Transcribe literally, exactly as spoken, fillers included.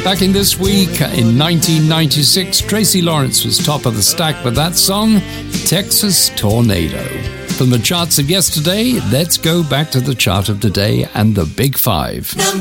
Back in this week, in nineteen ninety-six, Tracy Lawrence was top of the stack with that song, Texas Tornado. From the charts of yesterday, let's go back to the chart of today and the Big Five.